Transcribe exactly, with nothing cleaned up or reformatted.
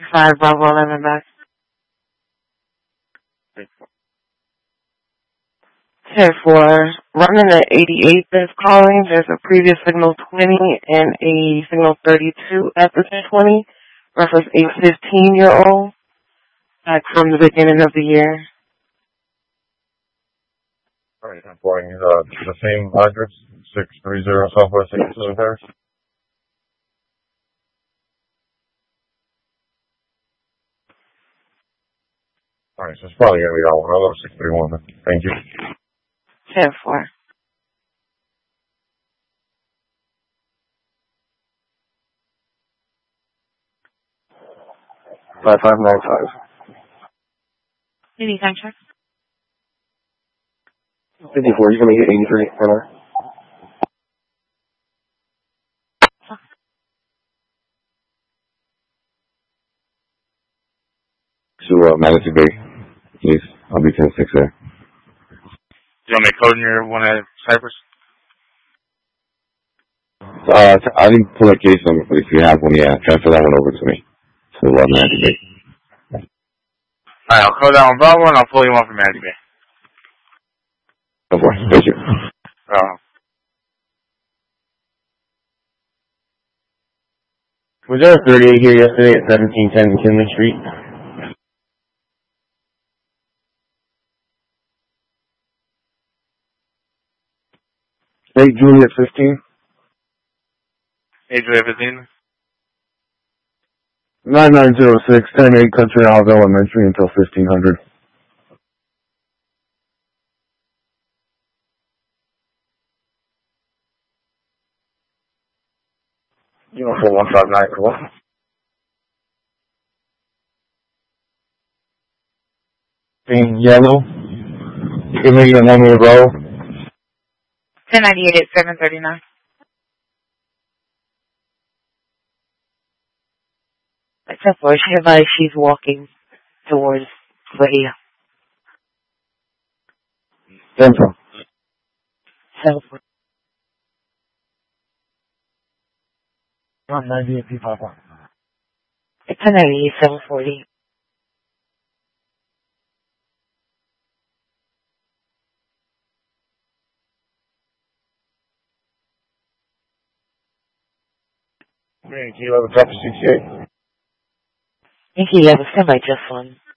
Five Bravo eleven back. ten four. Running at eighty-eight is calling. There's a previous signal twenty and a signal thirty-two at the twenty. Reference a fifteen-year-old back from the beginning of the year. Alright, I'm pouring uh, the same address, six three zero Southwest sixty-seven Terrace. Alright, so it's probably going to be that one. I'll go six three one. Thank you. ten four. five five nine five. Anytime check. fifty-four, you're going to get eighty-three for now. To uh, Manitou Bay, please. I'll be ten six there. You want me to code in your one at Cypress? Uh, I didn't pull that case number, but if you have one, yeah, transfer that one over to me. To uh, Manitou Bay. Alright, I'll code that one Bravo and I'll pull you one from Manitou Bay. Go for it. Thank you. Uh, Was there a thirty-eight here yesterday at seventeen ten McKinley Street? Hey, Juliet fifteen. hey, Julia fifteen. nine nine zero six, ten eight Country Isles Elementary until fifteen hundred. You know, for one five nine for what? Being yellow. You can make it a one way row. ten ninety-eight at seven thirty-nine. Except for she advised she's walking towards Lydia. Central. South. one ninety-eight P Papa. ten ninety-eight, seven forty. Yankee eleven Papa sixty-eight. Yankee eleven, semi just one.